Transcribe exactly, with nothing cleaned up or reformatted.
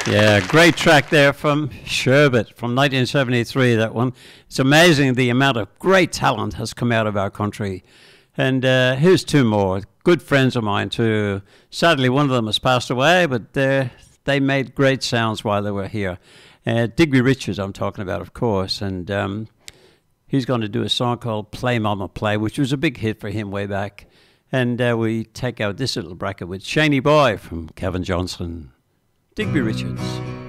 Yeah, great track there from Sherbet from nineteen seventy-three, that one. It's amazing the amount of great talent has come out of our country. And uh, here's two more, good friends of mine too. Sadly, one of them has passed away, but they made great sounds while they were here. Uh, Digby Richards I'm talking about, of course, and um, he's going to do a song called Play Mama Play, which was a big hit for him way back. And uh, we take out this little bracket with Shaney Boy from Kevin Johnson. Digby Richards.